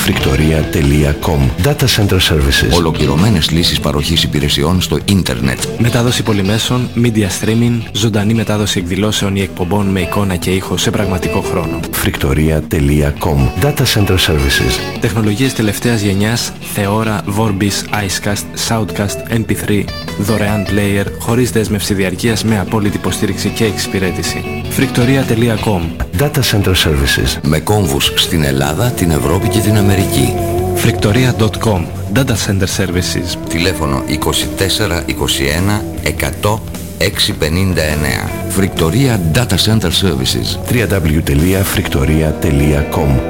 Frictoria.com. Data Center Services. Ολοκληρωμένες λύσεις παροχής υπηρεσιών στο ίντερνετ. Μετάδοση πολυμέσων, media streaming, ζωντανή μετάδοση εκδηλώσεων ή εκπομπών με εικόνα και ήχο σε πραγματικό χρόνο. Frictoria.com. Data Center Services. Τεχνολογίες τελευταίας γενιάς, Theora, Vorbis, Icecast, Soundcast, MP3, δωρεάν player, χωρίς δέσμευση διαρκείας με απόλυτη υποστήριξη και εξυπηρέτηση. Frictoria.com. Data Center Services. Με κόμβους στην Ελλάδα, την Ευρώπη και την Αμερική. Frictoria.com. Data Center Services. Τηλέφωνο 24 21 100 659. Frictoria Data Center Services. www.frictoria.com.